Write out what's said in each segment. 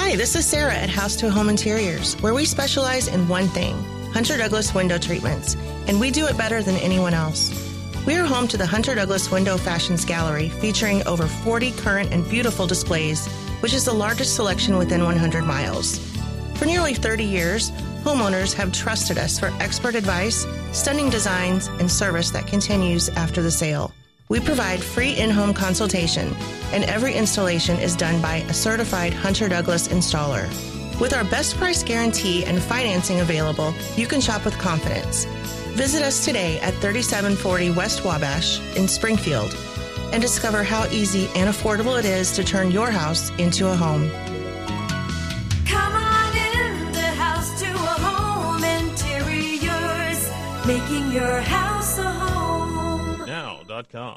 Hi, this is Sarah at House to Home Interiors, where we specialize in one thing, Hunter Douglas window treatments, and we do it better than anyone else. We are home to the Hunter Douglas Window Fashions Gallery, featuring over 40 current and beautiful displays, which is the largest selection within 100 miles. For nearly 30 years, homeowners have trusted us for expert advice, stunning designs, and service that continues after the sale. We provide free in-home consultation, and every installation is done by a certified Hunter Douglas installer. With our best price guarantee and financing available, you can shop with confidence. Visit us today at 3740 West Wabash in Springfield and discover how easy and affordable it is to turn your house into a home. Come on in the House to a Home Interiors, making your house a home. Now.com.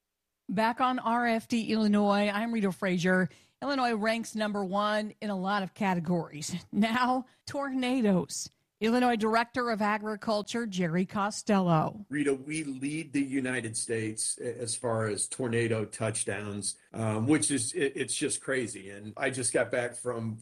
Back on RFD Illinois, I'm Rita Frazier. Illinois ranks number one in a lot of categories. Now, tornadoes. Illinois Director of Agriculture, Jerry Costello. Rita, we lead the United States as far as tornado touchdowns, which is, it's just crazy. And I just got back from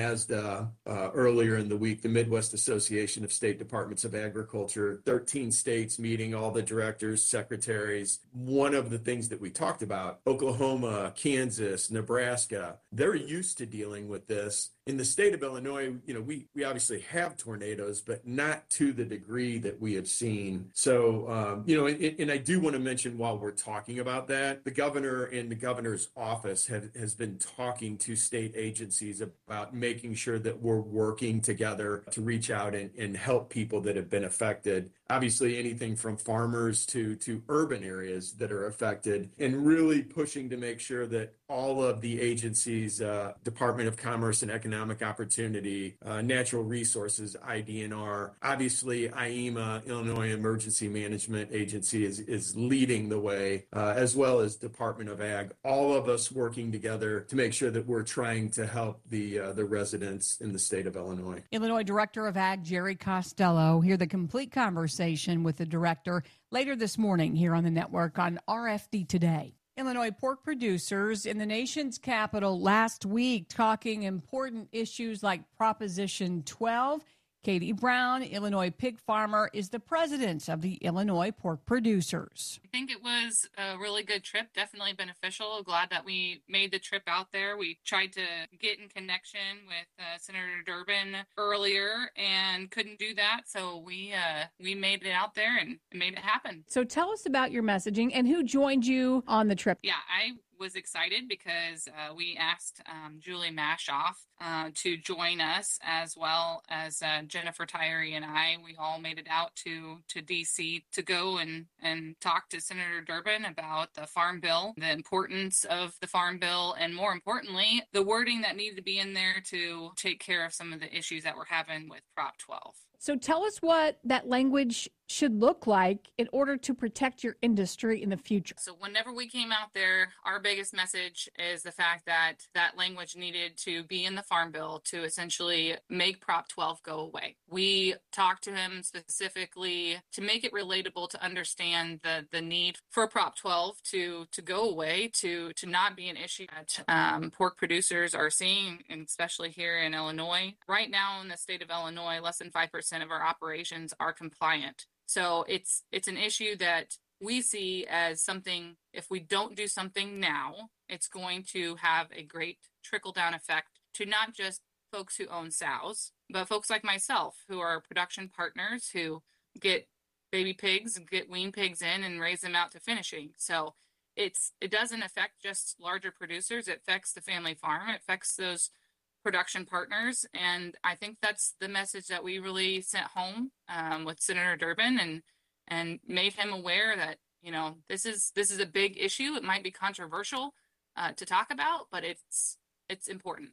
MASDA earlier in the week, the Midwest Association of State Departments of Agriculture, 13 states meeting all the directors, secretaries. One of the things that we talked about, Oklahoma, Kansas, Nebraska, they're used to dealing with this. In the state of Illinois, we obviously have tornadoes, but not to the degree that we have seen. So, and I do want to mention while we're talking about that, the governor and the governor's office has been talking to state agencies about making sure that we're working together to reach out and help people that have been affected. Obviously, anything from farmers to urban areas that are affected, and really pushing to make sure that all of the agencies, Department of Commerce and Economic Opportunity, Natural Resources, IDNR, obviously IEMA, Illinois Emergency Management Agency is leading the way, as well as Department of Ag, all of us working together to make sure that we're trying to help the residents in the state of Illinois. Illinois Director of Ag, Jerry Costello. Hear the complete conversation with the director later this morning here on the network on RFD Today. Illinois pork producers in the nation's capital last week talking important issues like Proposition 12. Katie Brown, Illinois pig farmer, is the president of the Illinois Pork Producers. I think it was a really good trip, definitely beneficial. Glad that we made the trip out there. We tried to get in connection with Senator Durbin earlier and couldn't do that. So we made it out there and made it happen. So tell us about your messaging and who joined you on the trip. Yeah, I was excited because we asked Julie Mashoff to join us, as well as Jennifer Tyree and I. We all made it out to D.C. to go and talk to Senator Durbin about the Farm Bill, the importance of the Farm Bill, and more importantly, the wording that needed to be in there to take care of some of the issues that we're having with Prop 12. So tell us what that language should look like in order to protect your industry in the future. So whenever we came out there, our biggest message is the fact that that language needed to be in the Farm Bill to essentially make Prop 12 go away. We talked to him specifically to make it relatable, to understand the need for Prop 12 to go away, to not be an issue that pork producers are seeing, and especially here in Illinois. Right now in the state of Illinois, less than 5% of our operations are compliant. So it's an issue that we see as something, if we don't do something now, it's going to have a great trickle-down effect to not just folks who own sows, but folks like myself who are production partners who get baby pigs, get wean pigs in and raise them out to finishing. So it doesn't affect just larger producers. It affects the family farm. It affects those production partners. And I think that's the message that we really sent home with Senator Durbin and made him aware that, this is a big issue. It might be controversial to talk about, but it's important.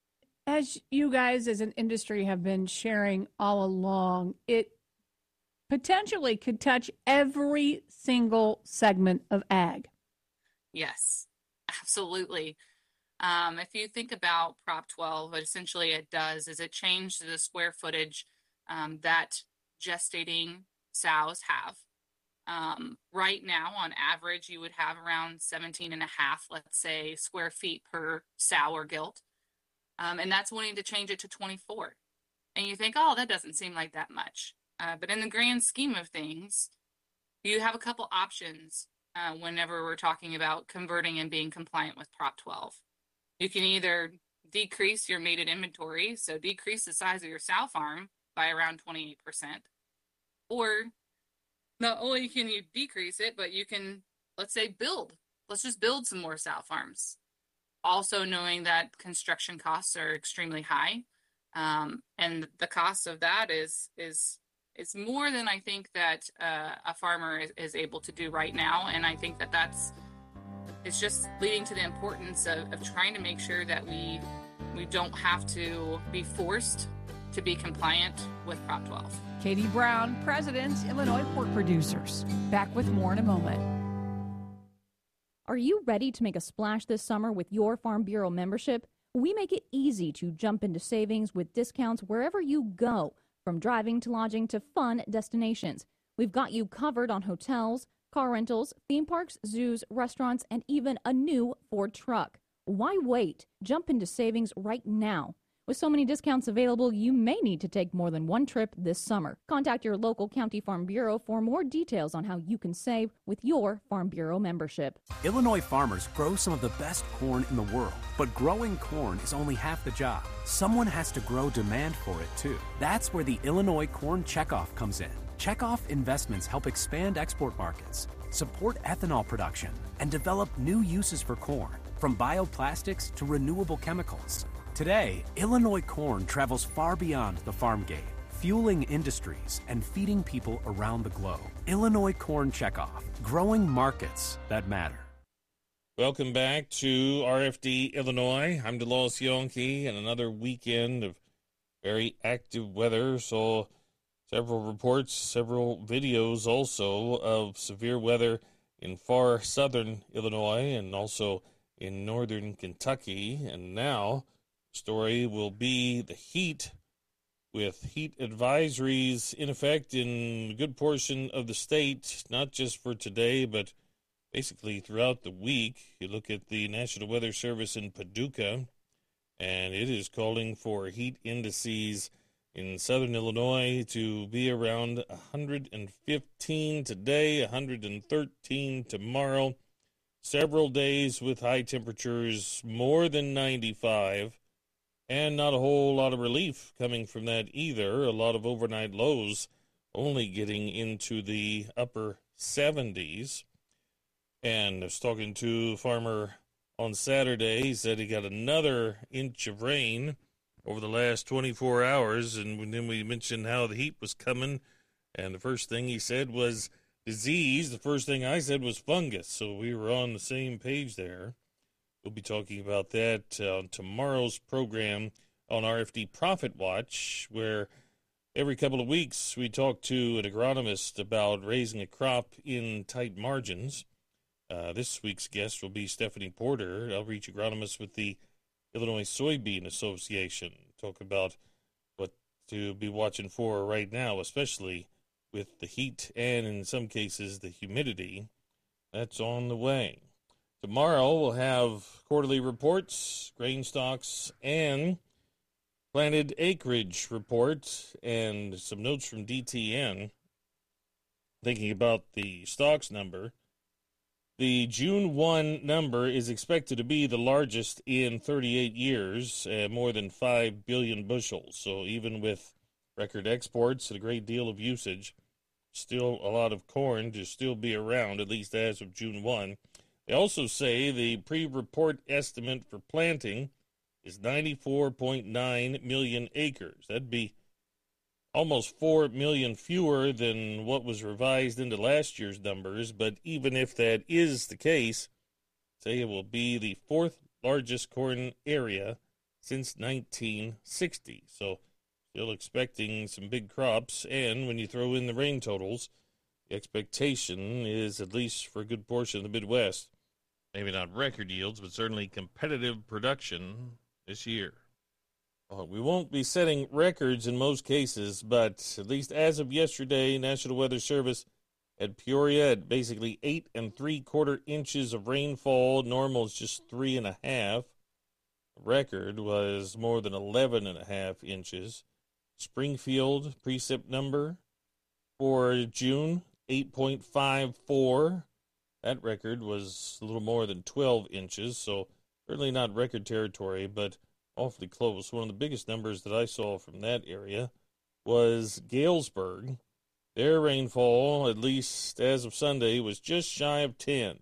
As you guys as an industry have been sharing all along, it potentially could touch every single segment of ag. Yes, absolutely. If you think about Prop 12, what essentially it does is it changed the square footage that gestating sows have. Right now, on average, you would have around 17 and a half, let's say, square feet per sow or gilt. And that's wanting to change it to 24. And you think, oh, that doesn't seem like that much. But in the grand scheme of things, you have a couple options whenever we're talking about converting and being compliant with Prop 12. You can either decrease your mated inventory, so decrease the size of your sow farm by around 28%, or not only can you decrease it, but you can, let's say, let's just build some more sow farms. Also knowing that construction costs are extremely high, and the cost of that is more than I think that a farmer is able to do right now. And I think that it's just leading to the importance of trying to make sure that we don't have to be forced to be compliant with Prop 12. Katie Brown, President, Illinois Pork Producers. Back with more in a moment. Are you ready to make a splash this summer with your Farm Bureau membership? We make it easy to jump into savings with discounts wherever you go, from driving to lodging to fun destinations. We've got you covered on hotels, car rentals, theme parks, zoos, restaurants, and even a new Ford truck. Why wait? Jump into savings right now. With so many discounts available, you may need to take more than one trip this summer. Contact your local county Farm Bureau for more details on how you can save with your Farm Bureau membership. Illinois farmers grow some of the best corn in the world, but growing corn is only half the job. Someone has to grow demand for it, too. That's where the Illinois Corn Checkoff comes in. Checkoff investments help expand export markets, support ethanol production, and develop new uses for corn, from bioplastics to renewable chemicals. Today, Illinois corn travels far beyond the farm gate, fueling industries and feeding people around the globe. Illinois Corn Checkoff, growing markets that matter. Welcome back to RFD Illinois. I'm DeLois Yonke, and another weekend of very active weather. So several reports, several videos also of severe weather in far southern Illinois and also in northern Kentucky. And now story will be the heat, with heat advisories in effect in a good portion of the state, not just for today, but basically throughout the week. You look at the National Weather Service in Paducah, and it is calling for heat indices in southern Illinois to be around 115 today, 113 tomorrow. Several days with high temperatures more than 95. And not a whole lot of relief coming from that either. A lot of overnight lows only getting into the upper 70s. And I was talking to a farmer on Saturday. He said he got another inch of rain over the last 24 hours. And then we mentioned how the heat was coming. And the first thing he said was disease. The first thing I said was fungus. So we were on the same page there. We'll be talking about that on tomorrow's program on RFD Profit Watch, where every couple of weeks we talk to an agronomist about raising a crop in tight margins. This week's guest will be Stephanie Porter, outreach agronomist with the Illinois Soybean Association. Talk about what to be watching for right now, especially with the heat and, in some cases, the humidity that's on the way. Tomorrow we'll have quarterly reports, grain stocks, and planted acreage report, and some notes from DTN. Thinking about the stocks number, the June 1 number is expected to be the largest in 38 years, more than 5 billion bushels. So even with record exports and a great deal of usage, still a lot of corn to still be around, at least as of June 1. They also say the pre-report estimate for planting is 94.9 million acres. That'd be almost 4 million fewer than what was revised into last year's numbers. But even if that is the case, say it will be the fourth largest corn area since 1960. So still expecting some big crops. And when you throw in the rain totals, the expectation is, at least for a good portion of the Midwest, maybe not record yields, but certainly competitive production this year. Well, we won't be setting records in most cases, but at least as of yesterday, National Weather Service at Peoria had basically 8 3/4 inches of rainfall. Normal is just 3.5. record was more than 11.5 inches. Springfield precip number for June, 8.54. That record was a little more than 12 inches, so certainly not record territory, but awfully close. One of the biggest numbers that I saw from that area was Galesburg. Their rainfall, at least as of Sunday, was just shy of 10.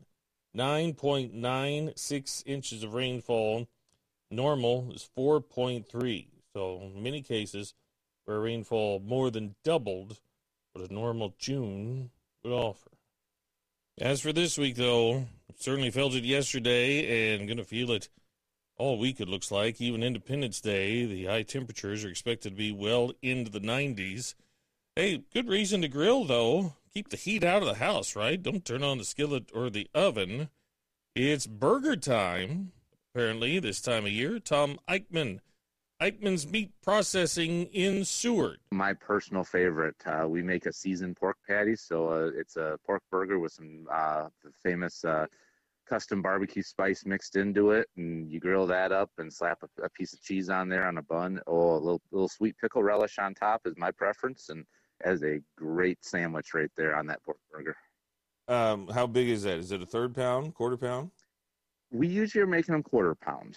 9.96 inches of rainfall. Normal is 4.3. So in many cases where rainfall more than doubled what a normal June would offer. As for this week, though, certainly felt it yesterday and going to feel it all week, it looks like. Even Independence Day, the high temperatures are expected to be well into the 90s. Hey, good reason to grill, though. Keep the heat out of the house, right? Don't turn on the skillet or the oven. It's burger time, apparently, this time of year. Tom Eichmann, Eichmann's Meat Processing in Seward. My personal favorite. We make a seasoned pork patty, so it's a pork burger with some the famous custom barbecue spice mixed into it, and you grill that up and slap a piece of cheese on there on a bun. Oh, a little sweet pickle relish on top is my preference, and as a great sandwich right there on that pork burger. How big is that? Is it a third pound, quarter pound? We usually are making them quarter pound.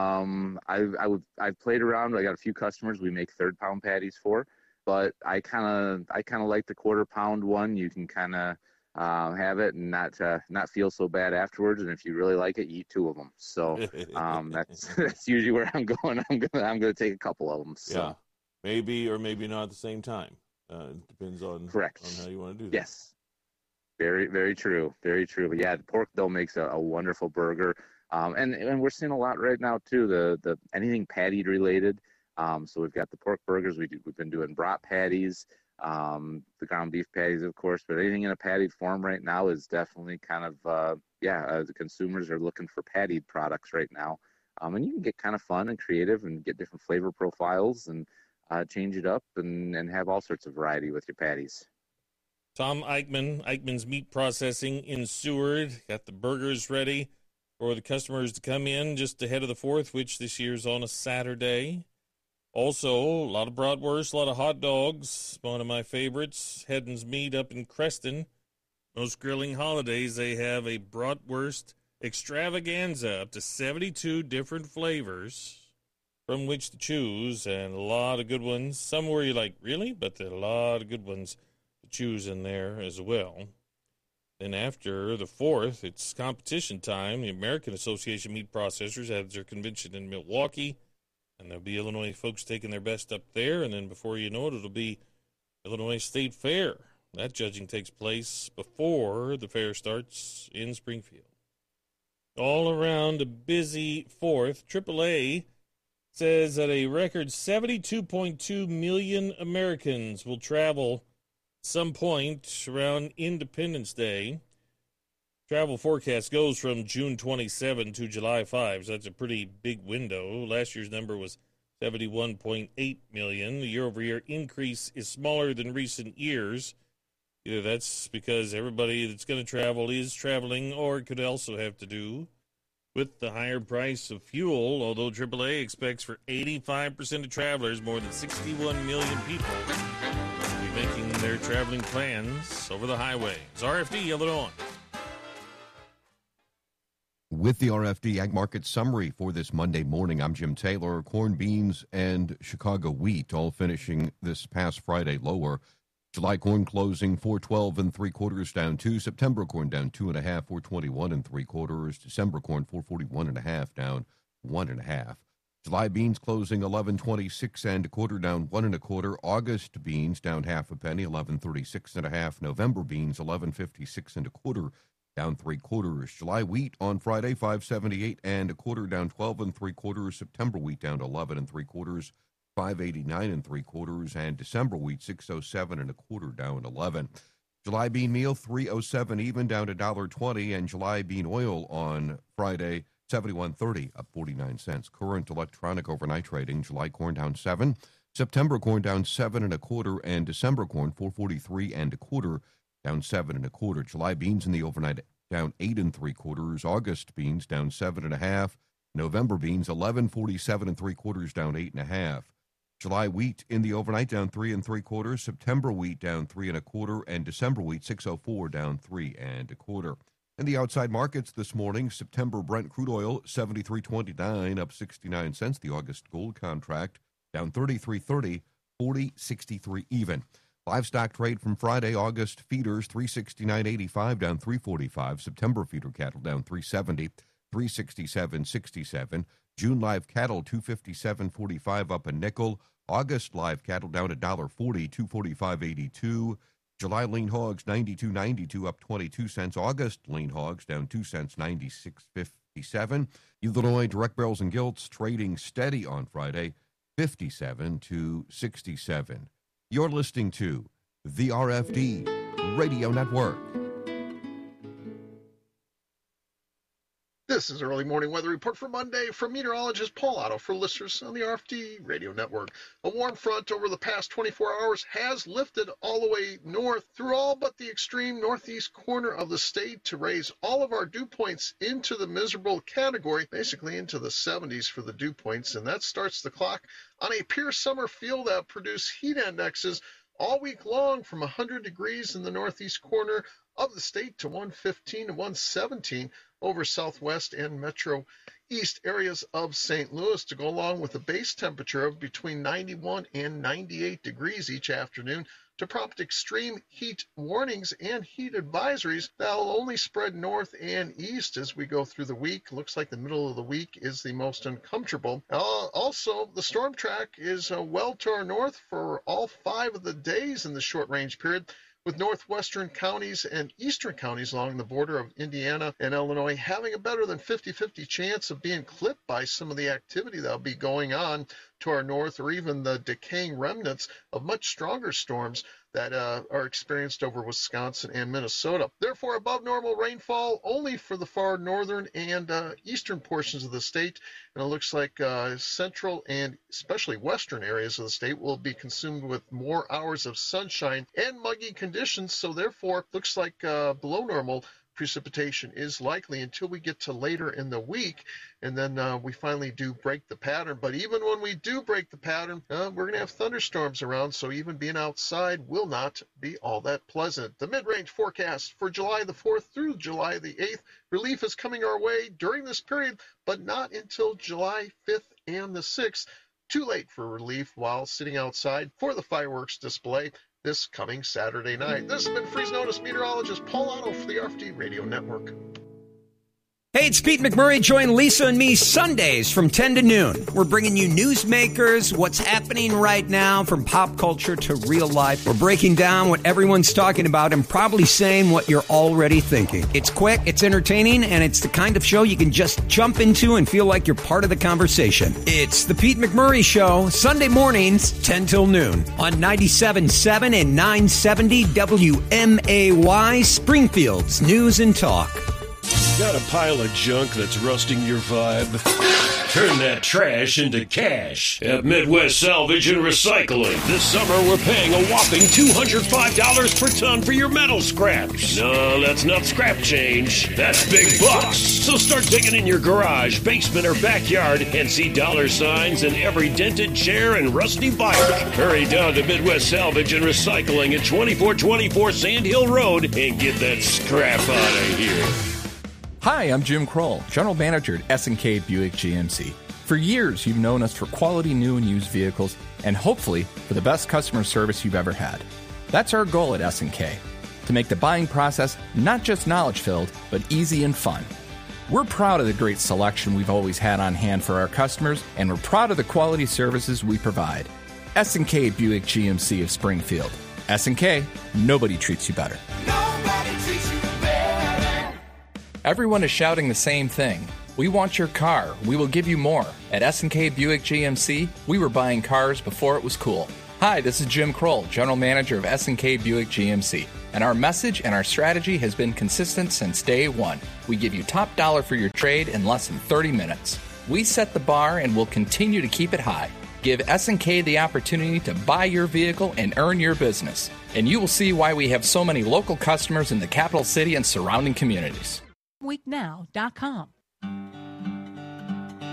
I've played around. I got a few customers we make third pound patties for, but I kind of like the quarter pound one. You can kind of have it and not feel so bad afterwards. And if you really like it, you eat two of them. So that's usually where I'm going. I'm gonna take a couple of them. So. Yeah, maybe or maybe not at the same time. It depends on correct on how you want to do that. Yes. Very, very true. Very true. But yeah, the pork though makes a wonderful burger. And we're seeing a lot right now too, the anything patty related. So we've got the pork burgers. We've been doing brat patties, the ground beef patties, of course, but anything in a pattied form right now is definitely kind of, the consumers are looking for pattied products right now. And you can get kind of fun and creative and get different flavor profiles and change it up and have all sorts of variety with your patties. Tom Eichmann, Eichmann's Meat Processing in Seward, got the burgers ready for the customers to come in just ahead of the 4th, which this year's on a Saturday. Also, a lot of bratwurst, a lot of hot dogs. One of my favorites, Heddon's Meat up in Creston. Most grilling holidays, they have a bratwurst extravaganza, up to 72 different flavors from which to choose, and a lot of good ones. Some where you're like, really? But there are a lot of good ones choose in there as well. Then after the 4th, it's competition time. The American Association of Meat Processors has their convention in Milwaukee, and there'll be Illinois folks taking their best up there, and then before you know it, it'll be Illinois State Fair. That judging takes place before the fair starts in Springfield. All around a busy 4th, AAA says that a record 72.2 million Americans will travel some point around Independence Day. Travel forecast goes from June 27 to July 5, so that's a pretty big window. Last year's number was 71.8 million. The year-over-year increase is smaller than recent years. Either that's because everybody that's going to travel is traveling, or it could also have to do with the higher price of fuel, although AAA expects for 85% of travelers, more than 61 million people, making their traveling plans over the highways. RFD, Illinois. With the RFD Ag Market Summary for this Monday morning, I'm Jim Taylor. Corn, beans, and Chicago wheat all finishing this past Friday lower. July corn closing 412 3/4 down 2. September corn down 2.5, 421 3/4. December corn 441.5 down 1.5. July beans closing 1126 1/4 down 1 1/4. August beans down half a penny, 1136 1/2. November beans 1156 1/4 down 3/4. July wheat on Friday 578 1/4 down 12 3/4. September wheat down to 11 3/4, 589 3/4, and December wheat 607 1/4 down 11. July bean meal 307 even down to $1.20, and July bean oil on Friday 71.30 up 49 cents. Current electronic overnight trading. July corn down 7, September corn down 7 1/4, and December corn 443 1/4 down 7 1/4. July beans in the overnight down 8 3/4. August beans down 7.5. November beans, 11.47 3/4, down 8.5. July wheat in the overnight down 3 3/4. September wheat down 3 1/4, and December wheat 6.04 down 3 1/4. In the outside markets this morning, September Brent crude oil 73.29, up 69 cents. The August gold contract down 33.30, 40.63 even. Livestock trade from Friday, August feeders 369.85 down 3.45. September feeder cattle down 370, 367.67. June live cattle 257.45 up a nickel. August live cattle down $1.40, 245.82. July lean hogs 92.92 up 22 cents. August lean hogs down 2 cents, 96.57. Illinois direct barrels and gilts trading steady on Friday, 57 to 67. You're listening to the RFD Radio Network. This is Early Morning Weather Report for Monday from meteorologist Paul Otto for listeners on the RFD Radio Network. A warm front over the past 24 hours has lifted all the way north through all but the extreme northeast corner of the state to raise all of our dew points into the miserable category, basically into the 70s for the dew points, and that starts the clock on a pure summer field that produce heat indexes all week long from 100 degrees in the northeast corner of the state to 115 to 117 over southwest and metro east areas of St. Louis, to go along with a base temperature of between 91 and 98 degrees each afternoon, to prompt extreme heat warnings and heat advisories that will only spread north and east as we go through the week. Looks like the middle of the week is the most uncomfortable. Also, the storm track is well to our north for all 5 of the days in the short range period, with northwestern counties and eastern counties along the border of Indiana and Illinois having a better than 50-50 chance of being clipped by some of the activity that will be going on to our north, or even the decaying remnants of much stronger storms that are experienced over Wisconsin and Minnesota. Therefore, above normal rainfall only for the far northern and eastern portions of the state, and it looks like central and especially western areas of the state will be consumed with more hours of sunshine and muggy conditions, so therefore looks like below normal precipitation is likely until we get to later in the week, and then we finally do break the pattern. But even when we do break the pattern, we're going to have thunderstorms around, so even being outside will not be all that pleasant. The mid-range forecast for July the 4th through July the 8th, relief is coming our way during this period, but not until July 5th and the 6th. Too late for relief while sitting outside for the fireworks display this coming Saturday night. This has been Freeze Notice meteorologist Paul Otto for the RFD Radio Network. Hey, it's Pete McMurray. Join Lisa and me Sundays from 10 to noon. We're bringing you newsmakers, what's happening right now from pop culture to real life. We're breaking down what everyone's talking about and probably saying what you're already thinking. It's quick, it's entertaining, and it's the kind of show you can just jump into and feel like you're part of the conversation. It's the Pete McMurray Show, Sunday mornings, 10 till noon on 97.7 and 970 WMAY, Springfield's News and Talk. Got a pile of junk that's rusting your vibe? Turn that trash into cash at Midwest Salvage and Recycling. This summer, we're paying a whopping $205 per ton for your metal scraps. No, that's not scrap change. That's big bucks. So start digging in your garage, basement, or backyard and see dollar signs in every dented chair and rusty bike. Hurry down to Midwest Salvage and Recycling at 2424 Sand Hill Road and get that scrap out of here. Hi, I'm Jim Kroll, General Manager at S&K Buick GMC. For years, you've known us for quality new and used vehicles, and hopefully for the best customer service you've ever had. That's our goal at S&K, to make the buying process not just knowledge-filled, but easy and fun. We're proud of the great selection we've always had on hand for our customers, and we're proud of the quality services we provide. S&K Buick GMC of Springfield. S&K, nobody treats you better. Nobody treats you better. Everyone is shouting the same thing. We want your car. We will give you more. At S&K Buick GMC, we were buying cars before it was cool. Hi, this is Jim Kroll, General Manager of S&K Buick GMC. And our message and our strategy has been consistent since day one. We give you top dollar for your trade in less than 30 minutes. We set the bar and will continue to keep it high. Give S&K the opportunity to buy your vehicle and earn your business. And you will see why we have so many local customers in the capital city and surrounding communities. Weeknow.com.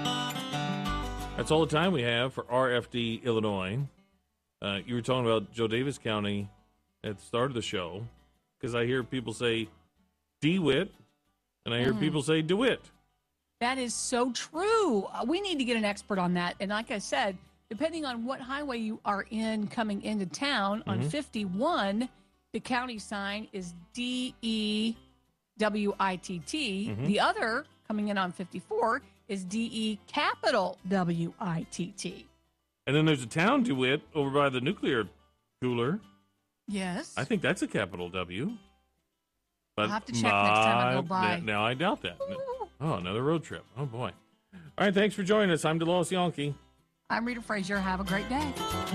that's all the time we have for RFD Illinois. You were talking about Joe Davis County at the start of the show, because I hear people say DeWitt, and I hear people say DeWitt. That is so true. We need to get an expert on that. And like I said, depending on what highway you are in coming into town, on 51, the county sign is DEWITT. The other, coming in on 54, is DE capital WITT. And then there's a town DeWitt over by the nuclear cooler. Yes. I think that's a capital W. But I'll have to check next time I go by. Now I doubt that. Oh, another road trip. Oh, boy. All right, thanks for joining us. I'm DeLois Yonke. I'm Rita Frazier. Have a great day.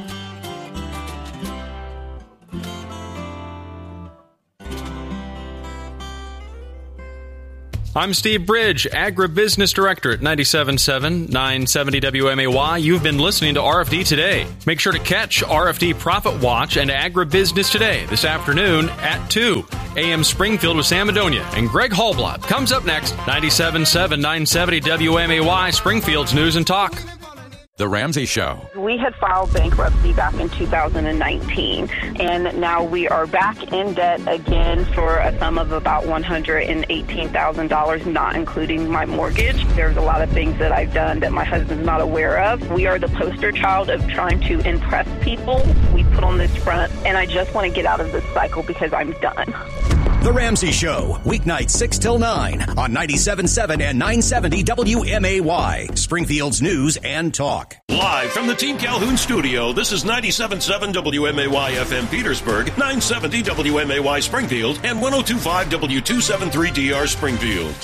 I'm Steve Bridge, Agribusiness Director at 97.7, 970 WMAY. You've been listening to RFD Today. Make sure to catch RFD Profit Watch and Agribusiness Today this afternoon at 2. AM Springfield with Sam Madonia and Greg Hallblot comes up next. 97.7, 970 WMAY, Springfield's News and Talk. The Ramsey Show. We had filed bankruptcy back in 2019, and now we are back in debt again for a sum of about $118,000, not including my mortgage. There's a lot of things that I've done that my husband's not aware of. We are the poster child of trying to impress people. We put on this front, and I just want to get out of this cycle because I'm done. The Ramsey Show, weeknights 6 till 9 on 97.7 and 970 WMAY, Springfield's News and Talk. Live from the Team Calhoun studio, this is 97.7 WMAY FM Petersburg, 970 WMAY Springfield, and 102.5 W273DR Springfield.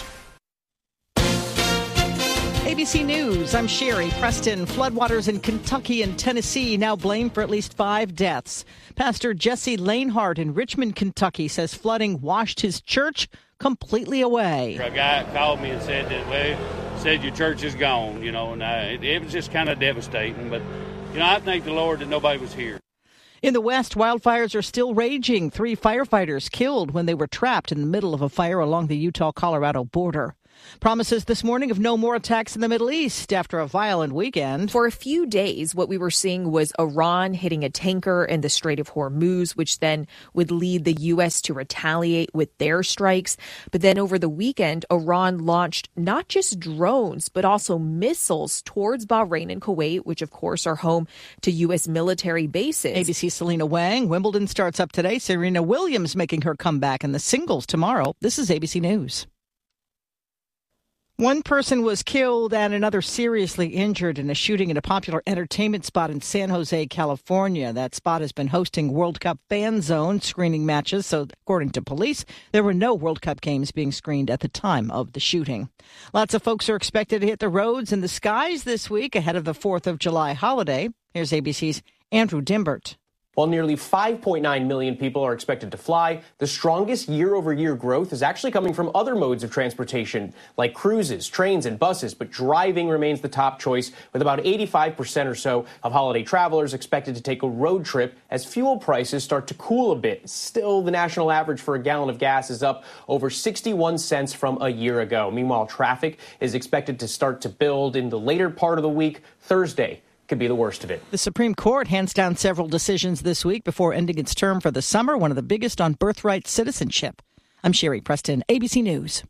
ABC News, I'm Sherry Preston. Floodwaters in Kentucky and Tennessee now blamed for at least 5 deaths. Pastor Jesse Lanehart in Richmond, Kentucky says flooding washed his church completely away. A guy called me and said that, well, said your church is gone, and it was just kind of devastating. But, I thank the Lord that nobody was here. In the West, wildfires are still raging. 3 firefighters killed when they were trapped in the middle of a fire along the Utah-Colorado border. Promises this morning of no more attacks in the Middle East after a violent weekend. For a few days, what we were seeing was Iran hitting a tanker in the Strait of Hormuz, which then would lead the U.S. to retaliate with their strikes. But then over the weekend, Iran launched not just drones, but also missiles towards Bahrain and Kuwait, which, of course, are home to U.S. military bases. ABC's Selena Wang. Wimbledon starts up today. Serena Williams making her comeback in the singles tomorrow. This is ABC News. One person was killed and another seriously injured in a shooting at a popular entertainment spot in San Jose, California. That spot has been hosting World Cup fan zone screening matches, so according to police, there were no World Cup games being screened at the time of the shooting. Lots of folks are expected to hit the roads and the skies this week ahead of the 4th of July holiday. Here's ABC's Andrew Dimbert. While nearly 5.9 million people are expected to fly, the strongest year-over-year growth is actually coming from other modes of transportation, like cruises, trains, and buses, but driving remains the top choice, with about 85% or so of holiday travelers expected to take a road trip as fuel prices start to cool a bit. Still, the national average for a gallon of gas is up over 61 cents from a year ago. Meanwhile, traffic is expected to start to build in the later part of the week. Thursday could be the worst of it. The Supreme Court hands down several decisions this week before ending its term for the summer, one of the biggest on birthright citizenship. I'm Sherry Preston, ABC News.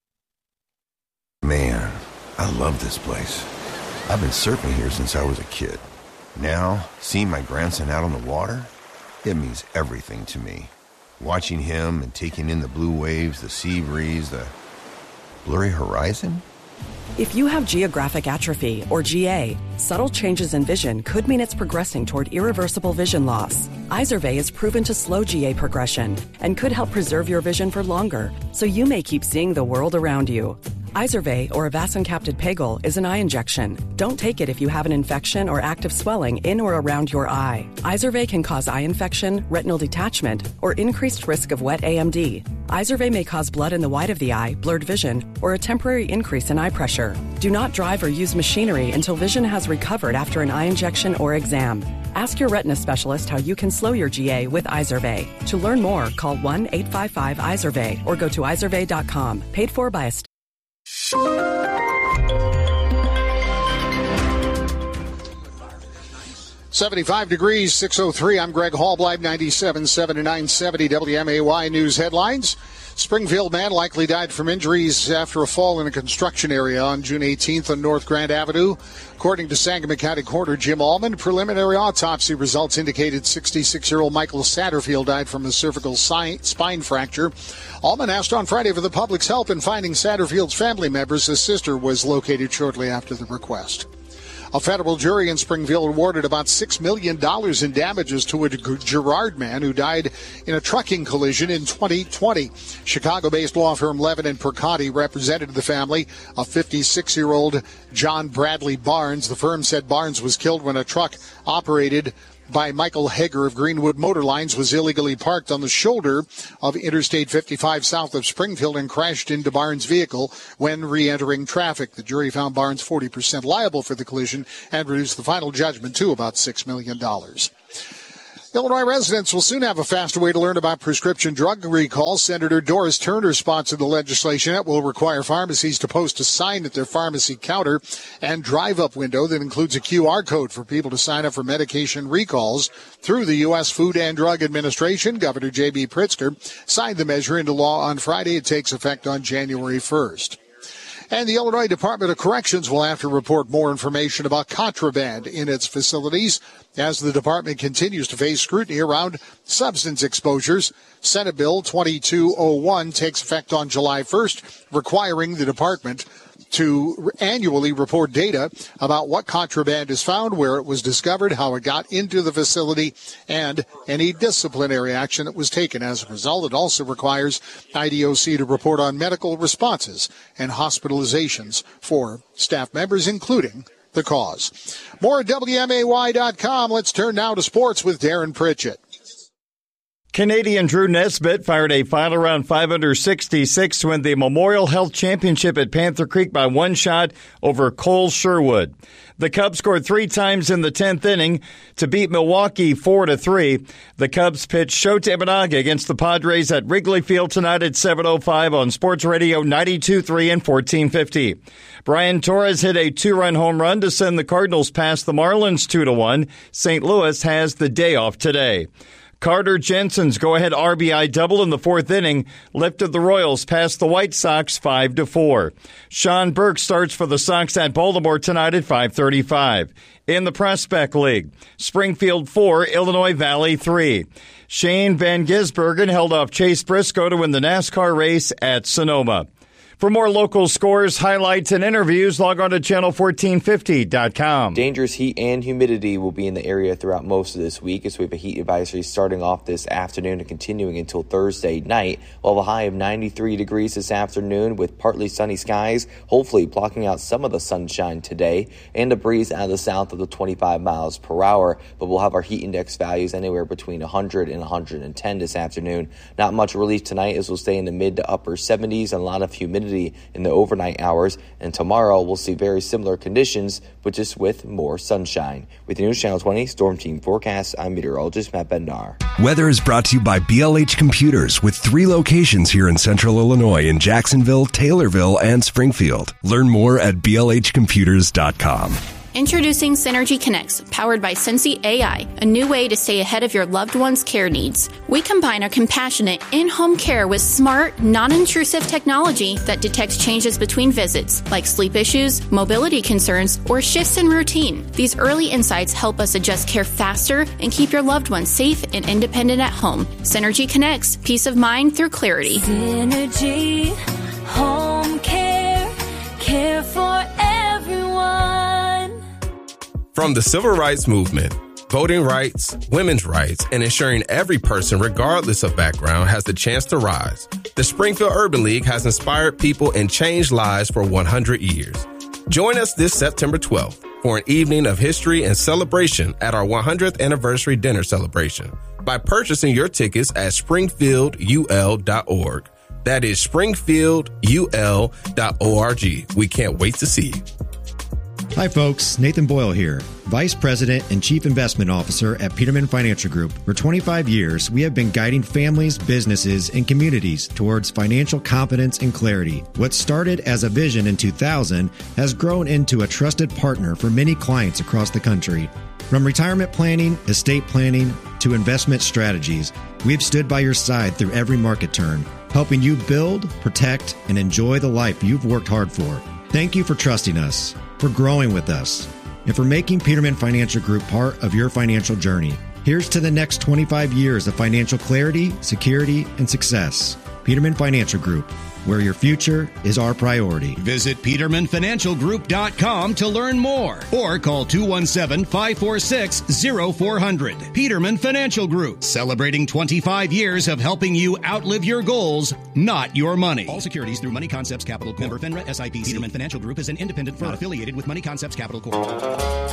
Man, I love this place. I've been surfing here since I was a kid. Now, seeing my grandson out on the water, it means everything to me. Watching him and taking in the blue waves, the sea breeze, the blurry horizon. If you have geographic atrophy, or GA, subtle changes in vision could mean it's progressing toward irreversible vision loss. Izervay is proven to slow GA progression and could help preserve your vision for longer, so you may keep seeing the world around you. Izervay, or avacincaptad pegol, is an eye injection. Don't take it if you have an infection or active swelling in or around your eye. Izervay can cause eye infection, retinal detachment, or increased risk of wet AMD. Izervay may cause blood in the white of the eye, blurred vision, or a temporary increase in eye pressure. Do not drive or use machinery until vision has recovered after an eye injection or exam. Ask your retina specialist how you can slow your GA with Izervay. To learn more, call 1-855-IZERVAY or go to izervay.com. Paid for by a 75 degrees, 6:03. I'm Greg Hallbleib, 97.7 and 970 WMAY News headlines. Springfield man likely died from injuries after a fall in a construction area on June 18th on North Grand Avenue. According to Sangamon County Coroner Jim Allman, preliminary autopsy results indicated 66-year-old Michael Satterfield died from a cervical spine fracture. Allman asked on Friday for the public's help in finding Satterfield's family members. His sister was located shortly after the request. A federal jury in Springfield awarded about $6 million in damages to a Girard man who died in a trucking collision in 2020. Chicago-based law firm Levin and Percotti represented the family of 56-year-old John Bradley Barnes. The firm said Barnes was killed when a truck operated by Michael Hager of Greenwood Motor Lines was illegally parked on the shoulder of Interstate 55 south of Springfield and crashed into Barnes' vehicle when re-entering traffic. The jury found Barnes 40% liable for the collision and reduced the final judgment to about $6 million. Illinois residents will soon have a faster way to learn about prescription drug recalls. Senator Doris Turner sponsored the legislation that will require pharmacies to post a sign at their pharmacy counter and drive-up window that includes a QR code for people to sign up for medication recalls through the U.S. Food and Drug Administration. Governor J.B. Pritzker signed the measure into law on Friday. It takes effect on January 1st. And the Illinois Department of Corrections will have to report more information about contraband in its facilities as the department continues to face scrutiny around substance exposures. Senate Bill 2201 takes effect on July 1st, requiring the department to annually report data about what contraband is found, where it was discovered, how it got into the facility, and any disciplinary action that was taken as a result. It also requires IDOC to report on medical responses and hospitalizations for staff members, including the cause. More at WMAY.com. Let's turn now to sports with Darren Pritchett. Canadian Drew Nesbitt fired a final round 5 under 66 to win the Memorial Health Championship at Panther Creek by one shot over Cole Sherwood. The Cubs scored 3 times in the 10th inning to beat Milwaukee 4-3. The Cubs pitch Shota Imanaga against the Padres at Wrigley Field tonight at 7:05 on Sports Radio 92.3 and 1450. Brian Torres hit a 2-run home run to send the Cardinals past the Marlins 2-1. St. Louis has the day off today. Carter Jensen's go-ahead RBI double in the 4th inning lifted the Royals past the White Sox 5-4. Sean Burke starts for the Sox at Baltimore tonight at 5:35. In the Prospect League, Springfield 4, Illinois Valley 3. Shane Van Gisbergen held off Chase Briscoe to win the NASCAR race at Sonoma. For more local scores, highlights, and interviews, log on to channel1450.com. Dangerous heat and humidity will be in the area throughout most of this week as we have a heat advisory starting off this afternoon and continuing until Thursday night. We'll have a high of 93 degrees this afternoon with partly sunny skies, hopefully blocking out some of the sunshine today, and a breeze out of the south of the 25 miles per hour. But we'll have our heat index values anywhere between 100 and 110 this afternoon. Not much relief tonight as we'll stay in the mid to upper 70s and a lot of humidity in the overnight hours, and tomorrow we'll see very similar conditions, but just with more sunshine. With the News Channel 20 Storm Team Forecast, I'm meteorologist Matt Bendar. Weather is brought to you by BLH Computers with 3 locations here in Central Illinois in Jacksonville, Taylorville, and Springfield. Learn more at blhcomputers.com. Introducing Synergy Connects, powered by Sensi AI, a new way to stay ahead of your loved one's care needs. We combine our compassionate in-home care with smart, non-intrusive technology that detects changes between visits, like sleep issues, mobility concerns, or shifts in routine. These early insights help us adjust care faster and keep your loved ones safe and independent at home. Synergy Connects, peace of mind through clarity. Synergy, home care, care for everyone. From the Civil Rights Movement, voting rights, women's rights, and ensuring every person, regardless of background, has the chance to rise, the Springfield Urban League has inspired people and changed lives for 100 years. Join us this September 12th for an evening of history and celebration at our 100th anniversary dinner celebration by purchasing your tickets at springfieldul.org. That is springfieldul.org. We can't wait to see you. Hi, folks. Nathan Boyle here, Vice President and Chief Investment Officer at Peterman Financial Group. For 25 years, we have been guiding families, businesses, and communities towards financial confidence and clarity. What started as a vision in 2000 has grown into a trusted partner for many clients across the country. From retirement planning, estate planning, to investment strategies, we've stood by your side through every market turn, helping you build, protect, and enjoy the life you've worked hard for. Thank you for trusting us, for growing with us, and for making Peterman Financial Group part of your financial journey. Here's to the next 25 years of financial clarity, security, and success. Peterman Financial Group, where your future is our priority. Visit PetermanFinancialGroup.com to learn more or call 217-546-0400. Peterman Financial Group, celebrating 25 years of helping you outlive your goals, not your money. All securities through Money Concepts Capital Corp. Member FINRA SIPC. Peterman Financial Group is an independent firm not affiliated with Money Concepts Capital Corp.